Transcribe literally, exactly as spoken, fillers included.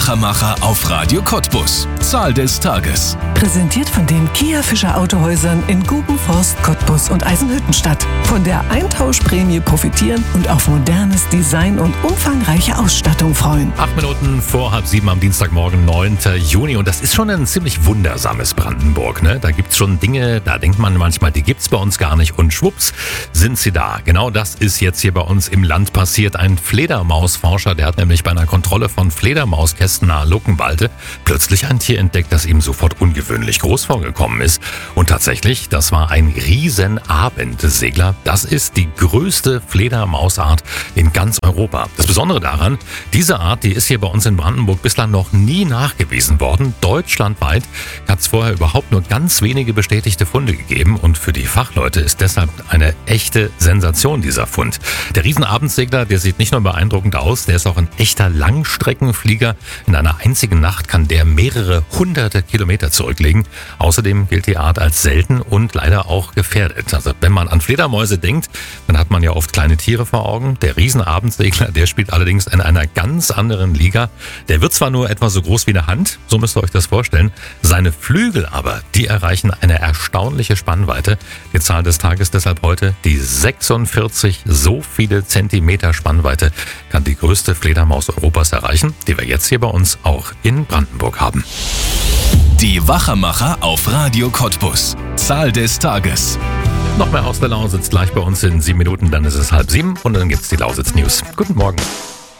Wachermacher auf Radio Cottbus. Zahl des Tages. Präsentiert von den Kia Fischer Autohäusern in Gubenforst, Cottbus und Eisenhüttenstadt. Von der Eintauschprämie profitieren und auf modernes Design und umfangreiche Ausstattung freuen. Acht Minuten vor halb sieben am Dienstagmorgen, neunten Juni. Und das ist schon ein ziemlich wundersames Brandenburg, ne? Da gibt's schon Dinge, da denkt man manchmal, die gibt's bei uns gar nicht. Und schwupps sind sie da. Genau das ist jetzt hier bei uns im Land passiert. Ein Fledermausforscher, der hat nämlich bei einer Kontrolle von Fledermauskästen nahe Luckenwalde plötzlich ein Tier entdeckt, das ihm sofort ungewöhnlich groß vorgekommen ist. Und tatsächlich, das war ein Riesenabendsegler. Das ist die größte Fledermausart in ganz Europa. Das Besondere daran, diese Art, die ist hier bei uns in Brandenburg bislang noch nie nachgewiesen worden. Deutschlandweit hat es vorher überhaupt nur ganz wenige bestätigte Funde gegeben. Und für die Fachleute ist deshalb eine echte Sensation dieser Fund. Der Riesenabendsegler, der sieht nicht nur beeindruckend aus, der ist auch ein echter Langstreckenflieger. In einer einzigen Nacht kann der mehrere hunderte Kilometer zurücklegen. Außerdem gilt die Art als selten und leider auch gefährdet. Also wenn man an Fledermäuse denkt, dann hat man ja oft kleine Tiere vor Augen. Der Riesenabendsegler, der spielt allerdings in einer ganz anderen Liga. Der wird zwar nur etwa so groß wie eine Hand, so müsst ihr euch das vorstellen. Seine Flügel aber, die erreichen eine erstaunliche Spannweite. Die Zahl des Tages deshalb heute die sechsundvierzig. So viele Zentimeter Spannweite kann die größte Fledermaus Europas erreichen, die wir jetzt hier bei uns auch in Brandenburg haben. Die Wachermacher auf Radio Cottbus. Zahl des Tages. Noch mehr aus der Lausitz gleich bei uns in sieben Minuten, dann ist es halb sieben und dann gibt's die Lausitz News. Guten Morgen.